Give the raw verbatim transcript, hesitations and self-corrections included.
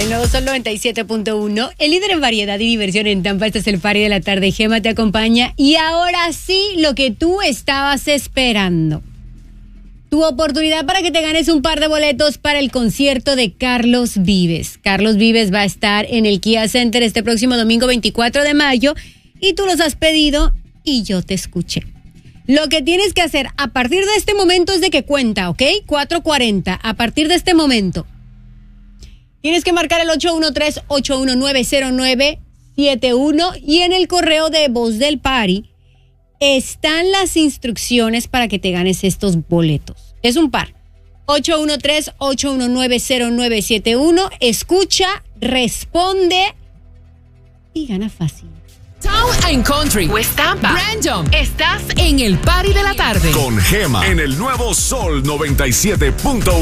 El nuevo Sol noventa y siete punto uno, el líder en variedad y diversión en Tampa. Este es el Party de la tarde. Gema te acompaña. Y ahora sí, lo que tú estabas esperando. Tu oportunidad para que te ganes un par de boletos para el concierto de Carlos Vives. Carlos Vives va a estar en el Kia Center este próximo domingo veinticuatro de mayo. Y tú los has pedido y yo te escuché. Lo que tienes que hacer a partir de este momento es de que cuenta, ¿ok? cuatro cuarenta, a partir de este momento. Tienes que marcar el ocho uno tres, ocho uno nueve, cero nueve siete uno y en el correo de voz del party están las instrucciones para que te ganes estos boletos. Es un par. ocho uno tres, ocho uno nueve, cero nueve siete uno. Escucha, responde y gana fácil. Town and Country, West Tampa, Brandon. Estás en el Party de la tarde. Con Gema en el nuevo Sol noventa y siete punto uno.